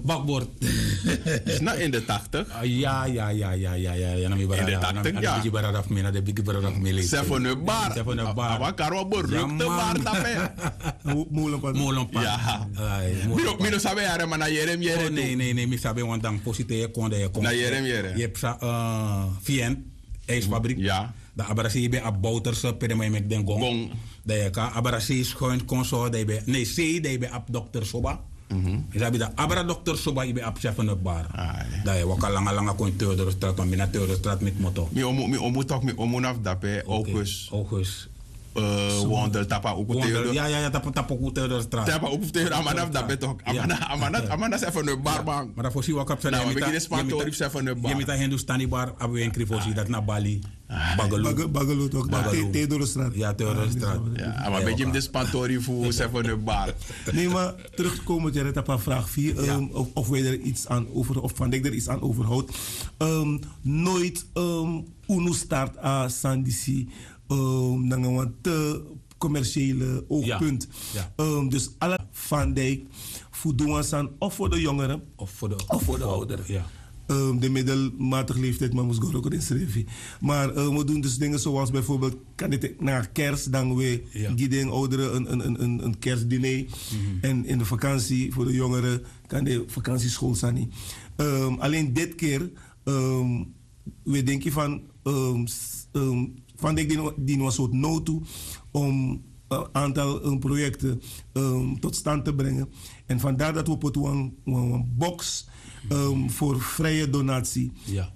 Bakbord. Is nou in de 80? Ja. In de 80, ja. De big brother of me. Seven bar. Awa karo berukte bar tape. Molen pa. Ja. Mino sabe are mana yerem yere. Nee, mi sabe want dan posite kon de kon. Na yerem yere. Je hebt Fien ijsfabriek. Ja. Da abrasi be ab bouterse pede mai mek den gong. Da je ka abrasi schoon konso da be nee C da be ab dokter Soba. Is abi da abra dokter Soba ibe ab chef van bar. Da je wakala langa kon Theodor straat van mina Theodor straat met moto. Mi omu toch mi omu naf dape August. Wandel tapa ook Theodor. Ja, tapa ook Theodor straat. Tapa ook Theodor amanaf dape toch. Amana chef van bar man. Maar da fosi wakap sa nou, we spantori chef van bar. Je met Hindustani bar abu en krifosi dat na Bali. Bagalu toch. Theodor straat. Ja, Theodor straat. Ja, maar beetje de spantori voor chef van de bar. Nee, maar terugkomen Jared op vraag 4. Of wij er iets aan over, of Van Dijk er iets aan overhoudt. Nooit UNO start aan Sandisi. Dan een te commerciële oogpunt. Ja. Dus alle Van Dijk voldoen aan of voor de jongeren of voor de ouderen. Ja. De middelmatige leeftijd, maar moest ook in schrijven. Maar we doen dus dingen zoals bijvoorbeeld, kan dit na kerst, dan we gieden ouderen een kerstdiner. En in de vakantie voor de jongeren kan de vakantieschool zijn. Alleen dit keer, we denken van die was soort nood toe om een aantal projecten tot stand te brengen. En vandaar dat we op een box voor vrije donatie,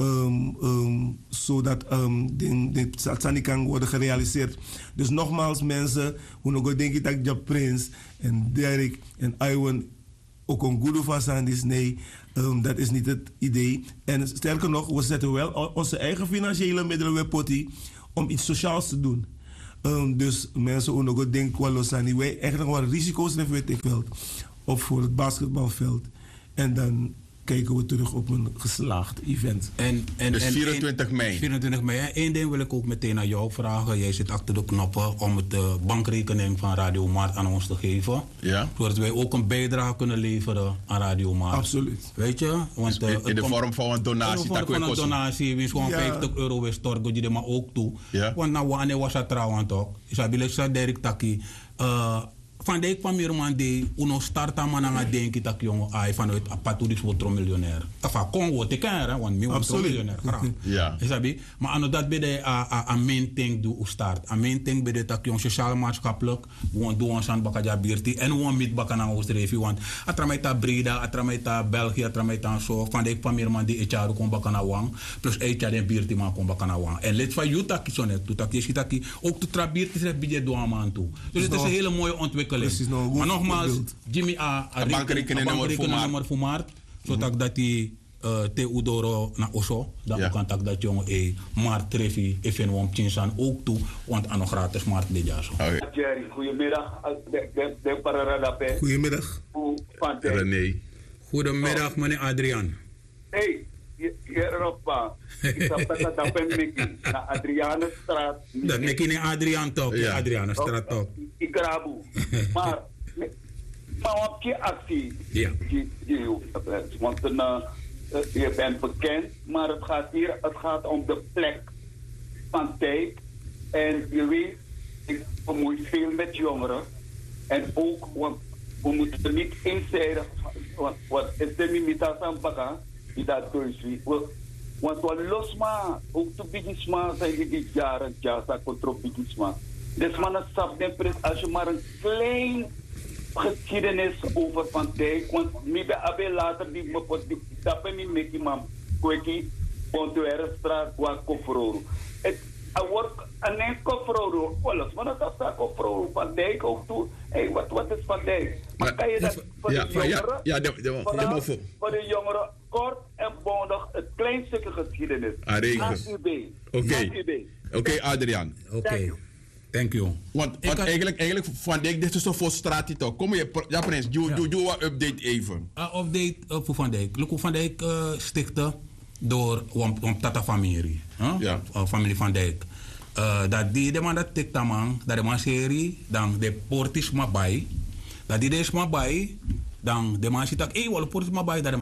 zodat de Satsani kan worden gerealiseerd. Dus nogmaals mensen, hoe nog denk ik dat Jaap Prins en Derek en Iwan ook een goede van is. Nee, dat is niet het idee. En sterker nog, we zetten wel onze eigen financiële middelen bij potty om iets sociaals te doen. Dus mensen ook nog denken wel aan die wij eigenlijk wel risico's nemen het veld of voor het basketbalveld. En dan kijken we terug op een geslaagd event. Dus 24 mei. 24 mei. Eén ding wil ik ook meteen aan jou vragen. Jij zit achter de knoppen om de bankrekening van Radio Maart aan ons te geven. Ja. Zodat wij ook een bijdrage kunnen leveren aan Radio Maart. Absoluut. Weet je? Want, dus in de vorm van een donatie. In de vorm van een donatie. Wie is gewoon €50 weer storgen die er maar ook toe. Ja. Want nou, wanneer was dat trouwens toch? Isabelle zei Dirk Taki. Van Dijk kwam hier man die uno starta man aan het denken dat jongen ai vanuit apatudis wordt miljonair. Enfin Congo te kennen want mi wordt miljonair. Ja. Isabi, maar aan dat bede a main thing do start. A main thing bede dat jong sociaal maatschappelijk gewoon doen ons aan bakaja birti en gewoon met bakana Oostenrijk want atrameta Breda, atrameta België, atrameta zo van Dijk kwam hier man die echaru kon bakana wang plus echa den birti man kon bakana wang. En lid van Utah kisonet to tak je ook to trabirti se budget do man toe. Dus het is een hele mooie ontwikkeling. Maar nogmaals, Jimmy A bankrekeningnummer voor Maart, zodat dat hij te udoro na oso, dat kan tak dat jongen Maart trefi even wam chinsan ook toe, want aan nog gratis Maart dit jaar zo. Jerry, goedemiddag. De Pararadape. Goedemiddag. René. Goedemiddag meneer Adriaan. Hey, Europa. Ik zag dat ben Mickey. Na Adrianenstraat. Dat Mickey in Adriaan toch? Ja. Adrianenstraat toch? Ik rabu. Maar op je actie. Ja. Want je bent bekend, maar het gaat om de plek van tijd. En je weet, ik bemoei veel met jongeren. En ook, want we moeten niet eenzijdig, want het is niet met aan bakken. Want we losma, ook de bigisma zijn die jaren jasa contra bigisma. Dus man het sap den pres als je maar een klein geschiedenis over Van Dijk, want mi be abe later die me pot die dapen mi meki mam kweki Pontuerenstraat wa Kofroro. Het wordt een Kofroro, alles, maar dat is Kofroro Van Dijk ook toe. Hey, wat is Van Dijk? Maar kan je dat voor de jongeren? Voor de jongeren kort en bondig het klein stukje geschiedenis. Oké, Adriaan. Oké. Thank you. Want eigenlijk Van Dijk, dit is toch voor straat toch? Kom je, ja Prins, doe wat update even. Update voor Van Dijk. Look, Van Dijk stichtte door een tata familie. Familie Van Dijk. Dat die de man dat tikt man, dat de man serie, dan de portis maar bij. Dat die deze maar bij, dan de man zit dat, wel portis maar bij, dat